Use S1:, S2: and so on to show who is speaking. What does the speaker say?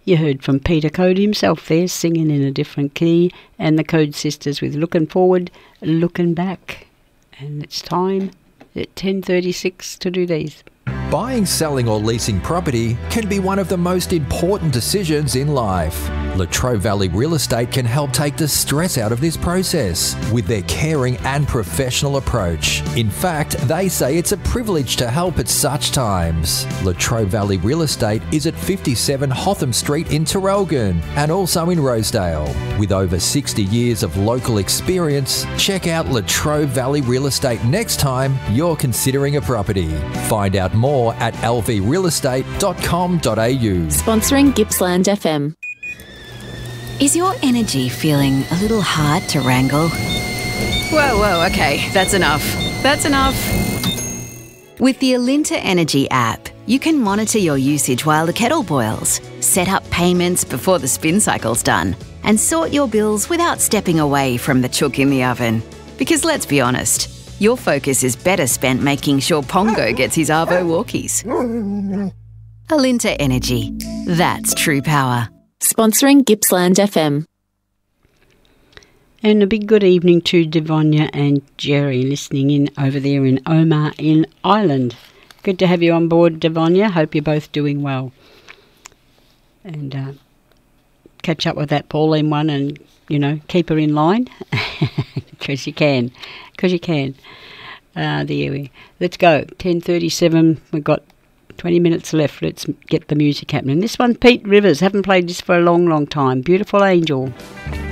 S1: You heard from Peter Code himself there, singing in a different key, and the Code Sisters with Looking Forward, Looking Back. And it's time at 10:36 to do these.
S2: Buying, selling or leasing property can be one of the most important decisions in life. Latrobe Valley Real Estate can help take the stress out of this process with their caring and professional approach. In fact, they say it's a privilege to help at such times. Latrobe Valley Real Estate is at 57 Hotham Street in Terrelgan and also in Rosedale. With over 60 years of local experience, check out Latrobe Valley Real Estate next time you're considering a property. Find out more at lvrealestate.com.au.
S3: Sponsoring Gippsland FM.
S4: Is your energy feeling a little hard to wrangle? Whoa, okay, that's enough. That's enough. With the Alinta Energy app, you can monitor your usage while the kettle boils, set up payments before the spin cycle's done, and sort your bills without stepping away from the chook in the oven. Because let's be honest, your focus is better spent making sure Pongo gets his Arvo walkies. Alinta Energy. That's true power.
S3: Sponsoring Gippsland FM.
S1: And a big good evening to Devonia and Jerry listening in over there in Omar in Ireland. Good to have you on board, Devonia. Hope you're both doing well. And catch up with that Pauline one and, keep her in line. Because you can. Let's go. 10:37. We've got 20 minutes left. Let's get the music happening. This one, Pete Rivers. Haven't played this for a long, long time. Beautiful Angel.